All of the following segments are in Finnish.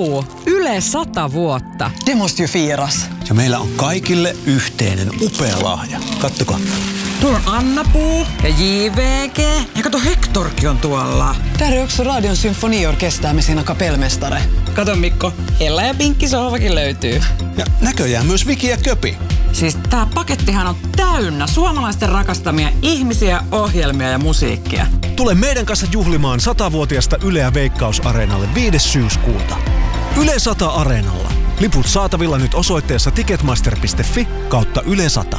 Yle 100 vuotta. Det måste ju firas. Ja meillä on kaikille yhteinen upea lahja. Kattokaa. Tuolla on Anna-Puu ja JVG. Ja kato, Hectorkin on tuolla. Där är också Radion symfoniorkester med sina kapellmästare. Kato Mikko, Ella ja Pinkki sohvakin löytyy. Ja näköjään myös Viki ja Köpi. Siis tää pakettihan on täynnä suomalaisten rakastamia ihmisiä, ohjelmia ja musiikkia. Tule meidän kanssa juhlimaan 100-vuotiasta Yleä Veikkaus-areenalle 5. syyskuuta. Yle 100 Areenalla. Liput saatavilla nyt osoitteessa ticketmaster.fi/Yle 100.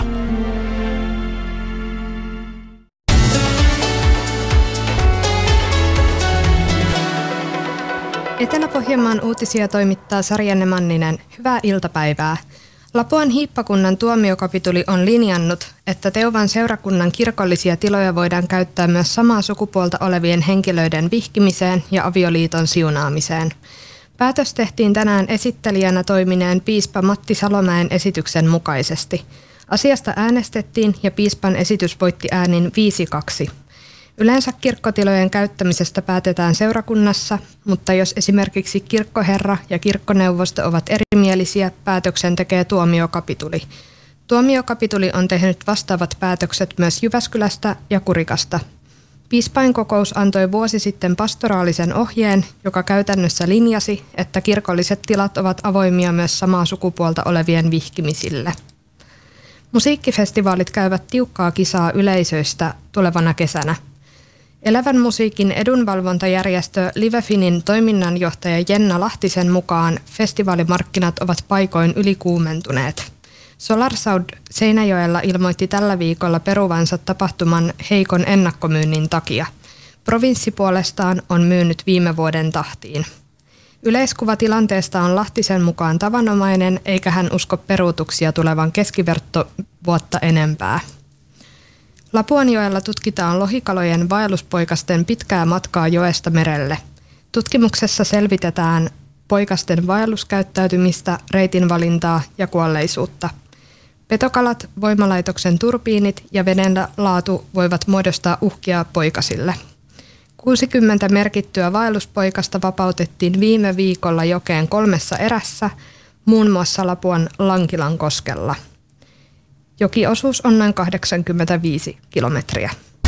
Etelä-Pohjanmaan uutisia toimittaa Sarjanne Manninen. Hyvää iltapäivää. Lapuan hiippakunnan tuomiokapituli on linjannut, että Teuvan seurakunnan kirkollisia tiloja voidaan käyttää myös samaa sukupuolta olevien henkilöiden vihkimiseen ja avioliiton siunaamiseen. Päätös tehtiin tänään esittelijänä toimineen piispa Matti Salomäen esityksen mukaisesti. Asiasta äänestettiin ja piispan esitys voitti äänin 5-2. Yleensä kirkkotilojen käyttämisestä päätetään seurakunnassa, mutta jos esimerkiksi kirkkoherra ja kirkkoneuvosto ovat erimielisiä, päätöksen tekee tuomiokapituli. Tuomiokapituli on tehnyt vastaavat päätökset myös Jyväskylästä ja Kurikasta. Piispainkokous antoi vuosi sitten pastoraalisen ohjeen, joka käytännössä linjasi, että kirkolliset tilat ovat avoimia myös samaa sukupuolta olevien vihkimisille. Musiikkifestivaalit käyvät tiukkaa kisaa yleisöistä tulevana kesänä. Elävän musiikin edunvalvontajärjestö Livefinin toiminnanjohtaja Jenna Lahtisen mukaan festivaalimarkkinat ovat paikoin ylikuumentuneet. SolarSound Seinäjoella ilmoitti tällä viikolla peruvansa tapahtuman heikon ennakkomyynnin takia. Provinssi puolestaan on myynyt viime vuoden tahtiin. Yleiskuva tilanteesta on Lahtisen mukaan tavanomainen, eikä hän usko peruutuksia tulevan keskivertovuotta enempää. Lapuanjoella tutkitaan lohikalojen vaelluspoikasten pitkää matkaa joesta merelle. Tutkimuksessa selvitetään poikasten vaelluskäyttäytymistä, reitin valintaa ja kuolleisuutta. Petokalat, voimalaitoksen turbiinit ja veden laatu voivat muodostaa uhkia poikasille. 60 merkittyä vaelluspoikasta vapautettiin viime viikolla jokeen 3 erässä, muun muassa Lapuan Lankilankoskella. Jokiosuus on noin 85 kilometriä.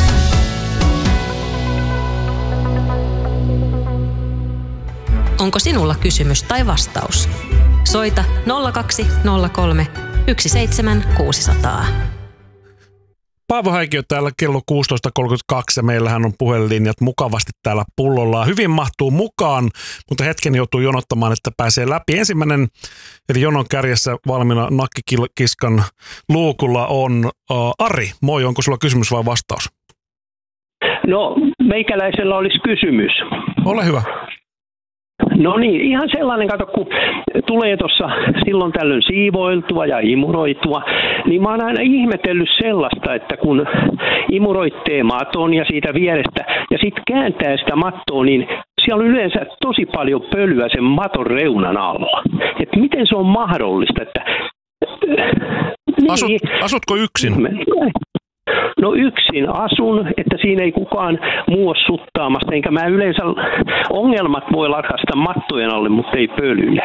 Onko sinulla kysymys tai vastaus? Soita 0203 17600. Paavo Häikiö täällä kello 16.32 ja meillähän on puhelinlinjat mukavasti täällä pullollaan. Hyvin mahtuu mukaan, mutta hetken joutuu jonottamaan, että pääsee läpi. Ensimmäinen, eli jonon kärjessä valmiina nakkikiskan luukulla on Ari. Moi, onko sulla kysymys vai vastaus? No, meikäläisellä olisi kysymys. Ole hyvä. No niin, ihan sellainen, kato, kun tulee tuossa silloin tällöin siivoiltua ja imuroitua, niin mä oon aina ihmetellyt sellaista, että kun imuroittee maton ja siitä vierestä ja sitten kääntää sitä mattoa, niin siellä on yleensä tosi paljon pölyä sen maton reunan alla. Että miten se on mahdollista, että... Asutko yksin? No yksin asun, että siinä ei kukaan muu ole suttaamassa, enkä mä yleensä ongelmat voi lakasta mattojen alle, mutta ei pölyjä.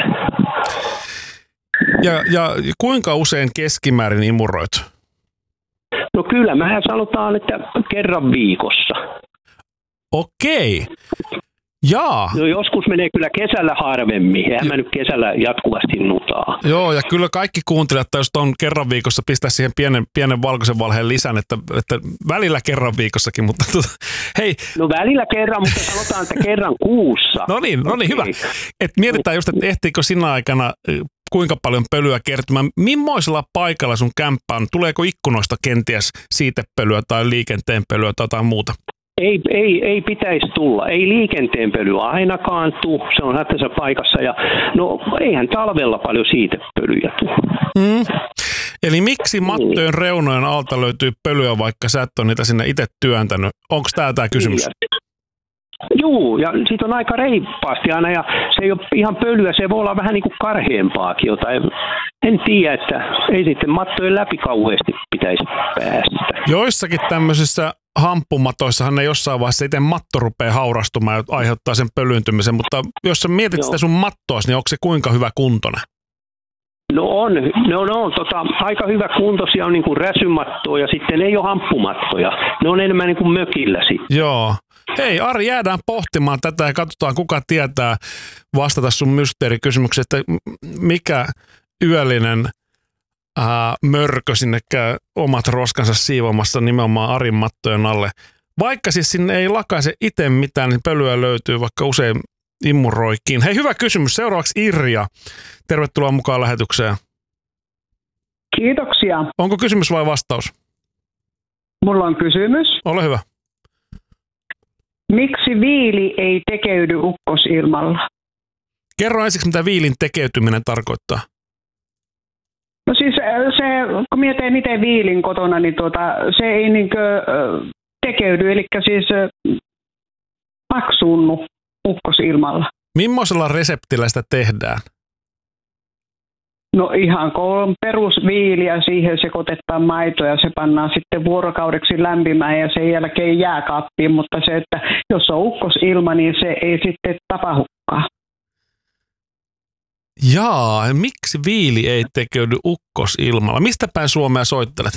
Ja kuinka usein keskimäärin imuroit? No kyllä, mehän sanotaan, että kerran viikossa. Okei. Jaa. No joskus menee kyllä kesällä harvemmin. Eihän mä nyt kesällä jatkuvasti nutaa. Joo, ja kyllä kaikki kuuntelijat, jos on kerran viikossa, pistää siihen pienen valkoisen valheen lisän, että välillä kerran viikossakin, mutta hei. No välillä kerran, mutta sanotaan, että kerran kuussa. No niin, hyvä. Et mietitään just, että ehtiikö sinä aikana kuinka paljon pölyä kertymään. Mimmoisella paikalla sun kämppä on? Tuleeko ikkunoista kenties siitepölyä tai liikenteen pölyä tai jotain muuta? Ei pitäisi tulla. Ei liikenteen pölyä ainakaan tule. Se on hätäisessä paikassa. Ja no eihän talvella paljon siitepölyjä tule. Eli miksi mattojen reunojen alta löytyy pölyä, vaikka sä et ole niitä sinne itse työntänyt? Onko tämä kysymys? Joo, ja siitä on aika reippaasti aina, ja se ei ole ihan pölyä, se voi olla vähän niin kuin karheampaakin jotain. En tiedä, että ei sitten mattojen läpi kauheasti pitäisi päästä. Joissakin tämmöisissä hamppumatoissahan ne jossain vaiheessa itse matto rupeaa haurastumaan ja aiheuttaa sen pölyyntymisen, mutta jos sä mietit sitä sun mattoa, niin onko se kuinka hyvä kuntoinen? No on. Ne on aika hyvä kuntoisia, on niin kuin räsymattoja ja sitten ei ole hamppumattoja. Ne on enemmän niin kuin mökillä sitten. Joo. Hei Ari, jäädään pohtimaan tätä ja katsotaan kuka tietää vastata sun mysteerikysymykseen, että mikä yöllinen mörkö sinne käy omat roskansa siivomassa nimenomaan Arin mattojen alle. Vaikka siis sinne ei lakaise itse mitään, niin pölyä löytyy vaikka usein immuroikin. Hei, hyvä kysymys. Seuraavaksi Irja. Tervetuloa mukaan lähetykseen. Kiitoksia. Onko kysymys vai vastaus? Mulla on kysymys. Ole hyvä. Miksi viili ei tekeydy ukkosilmalla? Kerro ensiksi, mitä viilin tekeytyminen tarkoittaa. No siis se, kun minä teen itse viilin kotona, niin se ei tekeydy, eli siis paksuunnu ukkosilmalla. Millaisella reseptillä sitä tehdään? No ihan perusviili ja siihen sekoitetaan maito ja se pannaan sitten vuorokaudeksi lämpimään ja sen jälkeen jääkaappiin, mutta se, että jos on ukkosilma, niin se ei sitten tapahdukaan. Jaa, miksi viili ei tekeydy ukkosilmalla? Mistä päin Suomea soittelet?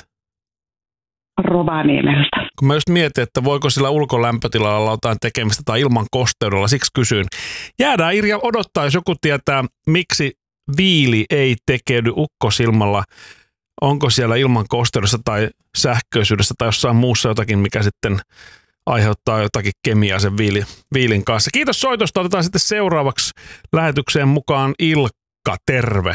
Rovaniemeltä. Kun mä just mietin, että voiko sillä ulkolämpötilalla olla jotain tekemistä tai ilman kosteudella, siksi kysyn. Jäädään Irja odottaa, jos joku tietää, miksi viili ei tekeydy ukkosilmalla. Onko siellä ilman kosteudessa tai sähköisyydessä tai jossain muussa jotakin, mikä sitten aiheuttaa jotakin kemiaa sen viilin kanssa. Kiitos soitosta. Otetaan sitten seuraavaksi lähetykseen mukaan Ilkka. Terve.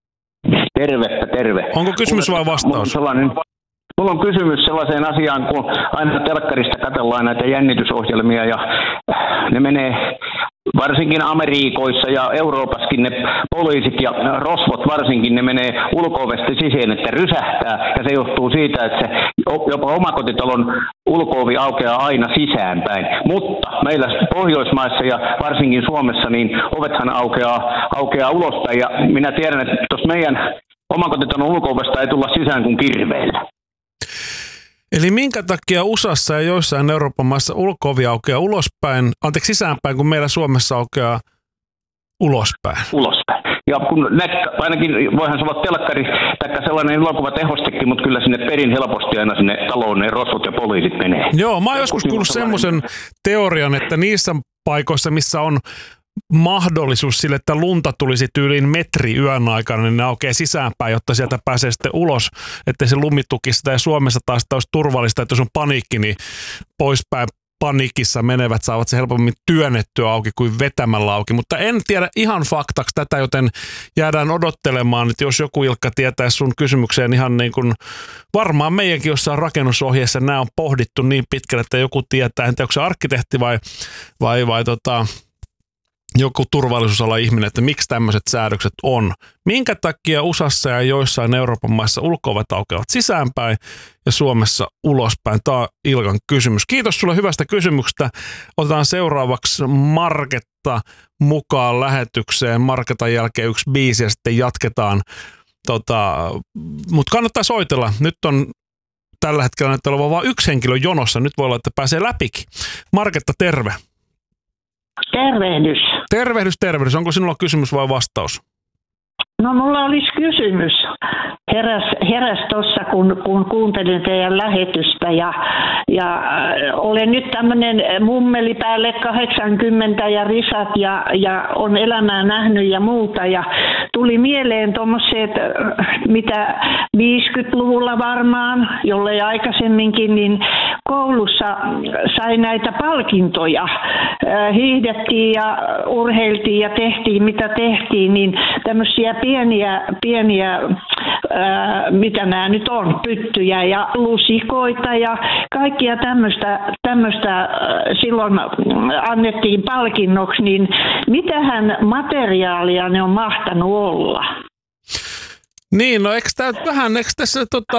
Terve. Onko kysymys vai vastaus? Mulla on kysymys sellaiseen asiaan, kun aina telkkarista katsellaan näitä jännitysohjelmia ja ne menee varsinkin Amerikoissa ja Euroopassakin ne poliisit ja rosvot varsinkin, ne menee ulko-ovesta sisään, että rysähtää ja se johtuu siitä, että se jopa omakotitalon ulko-ovi aukeaa aina sisäänpäin. Mutta meillä Pohjoismaissa ja varsinkin Suomessa niin ovethan aukeaa ulospäin ja minä tiedän, että tuossa meidän omakotitalon ulko-ovesta ei tulla sisään kuin kirveellä. Eli minkä takia USAssa ja joissain Euroopan maissa ulko-ovi aukeaa sisäänpäin, kun meillä Suomessa aukeaa ulospäin? Ulospäin. Ja kun ainakin voihan se olla telkkari tai sellainen elokuvatehostekin, mutta kyllä sinne perin helposti aina sinne taloon ne rosvot ja poliisit menee. Joo, mä oon joskus kuullut semmoisen teorian, että niissä paikoissa, missä on mahdollisuus sille, että lunta tulisi tyyliin metri yön aikana, niin ne aukeaa sisäänpäin, jotta sieltä pääsee sitten ulos, ettei se lumi tukisi sitä. Ja Suomessa taas sitä olisi turvallista, että jos on paniikki, niin poispäin paniikissa menevät saavat se helpommin työnnettyä auki kuin vetämällä auki. Mutta en tiedä ihan faktaksi tätä, joten jäädään odottelemaan, että jos joku Ilkka tietää sun kysymykseen ihan niin kuin varmaan meidänkin jossain rakennusohjeessa nämä on pohdittu niin pitkälle, että joku tietää, en tiedä, onko se arkkitehti vai joku turvallisuusala ihminen, että miksi tämmöiset säädökset on. Minkä takia USAssa ja joissain Euroopan maissa ulko-ovet aukeavat sisäänpäin ja Suomessa ulospäin? Tämä on Ilkan kysymys. Kiitos sulle hyvästä kysymyksestä. Otetaan seuraavaksi Marketta mukaan lähetykseen. Marketan jälkeen yksi biisi ja sitten jatketaan. Mutta kannattaa soitella. Nyt on tällä hetkellä näyttää olevan vain yksi henkilö jonossa. Nyt voi olla, että pääsee läpikin. Marketta, terve. Tervehdys. Onko sinulla kysymys vai vastaus? No mulla olisi kysymys. Heräs tuossa, kun kuuntelin teidän lähetystä ja olen nyt tämmöinen mummeli päälle 80 ja risat ja on elämää nähnyt ja muuta ja tuli mieleen tuommoiset, mitä 50-luvulla varmaan, jollei aikaisemminkin, niin koulussa sai näitä palkintoja. Hiihdettiin ja urheiltiin ja tehtiin mitä tehtiin, niin tämmöisiä pieniä mitä nämä nyt on, pyttyjä ja lusikoita ja kaikkia tämmöistä silloin annettiin palkinnoksi, niin mitähän materiaalia ne on mahtanut olla? Niin, no eikö tässä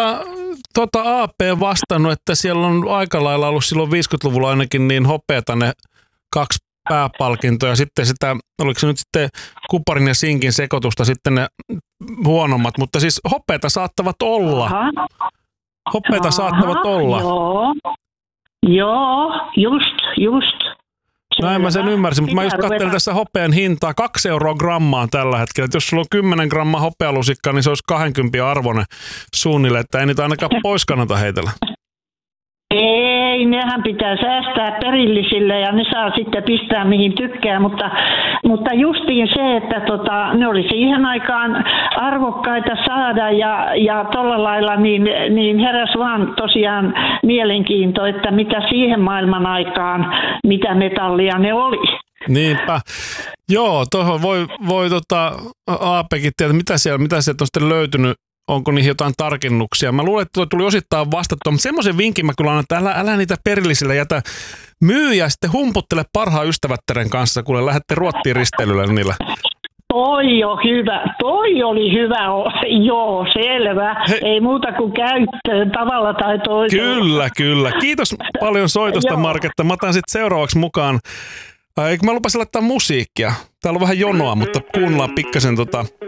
AP vastannut, että siellä on aika lailla ollut silloin 50-luvulla ainakin niin hopeata ne 2 pääpalkintoja, sitten sitä, oliko se nyt sitten kuparin ja sinkin sekoitusta sitten ne huonommat, mutta siis hopeata saattavat olla. Hopeata saattavat olla. Joo, just. Näin mä sen ymmärsin, mutta mä just katselin tässä hopean hintaa 2 € grammaan tällä hetkellä. Että jos sulla on 10 grammaa hopealusikkaa, niin se olisi 20 arvoinen suunnilleen, että ei niitä ainakaan pois kannata heitellä. Ei, nehän pitää säästää perillisille ja ne saa sitten pistää mihin tykkää, mutta justiin se, että ne oli siihen aikaan arvokkaita saada ja tolla lailla niin heräs vaan tosiaan mielenkiinto, että mitä siihen maailman aikaan, mitä metallia ne oli. Niinpä. Joo, tuohon voi Aapekin tietää, mitä sieltä on sitten löytynyt. Onko niihin jotain tarkennuksia? Mä luulen, että tuo tuli osittain vastattua, mutta semmoisen vinkin mä kyllä annan, että älä niitä perillisille jätä myyjä, sitten humputtele parhaan ystävättären kanssa, kun lähdette Ruottiin risteilylle niillä. Toi oli hyvä, joo, selvä. Ei muuta kuin käyttöön tavalla tai toisella. Kyllä. Kiitos paljon soitosta, Marketta. Mä otan sitten seuraavaksi mukaan. Eikö mä lupasin laittaa musiikkia? Täällä on vähän jonoa, mutta kuunnellaan pikkasen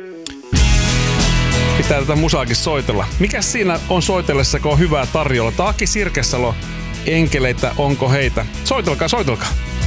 pitää tätä musaakin soitella. Mikäs siinä on soitellessa, kun on hyvää tarjolla? Taaki Sirkesalo, enkeleitä, onko heitä? Soitelkaa.